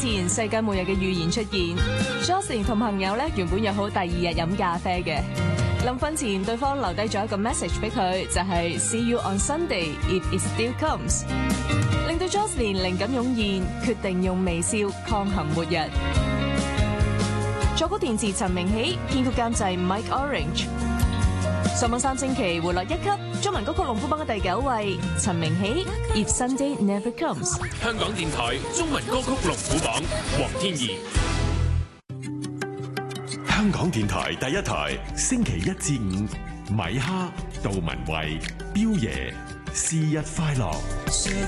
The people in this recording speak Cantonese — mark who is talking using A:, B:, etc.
A: 前，世界末日嘅預言出現。Jocelyn 同朋友咧原本約好第二日飲咖啡嘅，臨瞓前對方留低咗一個 message 俾佢，就係 See you on Sunday if it still comes， 令到 Jocelyn 靈感湧現，決定用微笑抗衡末日。作曲填詞陳明喜，編曲監製 Mike Orange。上網3星期回落1級，中文歌曲龍虎榜嘅第9位，陳明喜 If Sunday Never Comes。
B: 香港電台中文歌曲龍虎榜，黃天怡。
C: 香港電台第1台，星期1至5，米哈、杜文慧、彪爺，是日快樂。